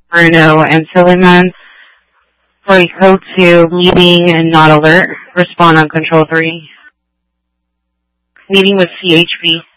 Bruno, and Suleiman. For a code 2, meeting and not alert. Respond on control 3. Meeting with CHP.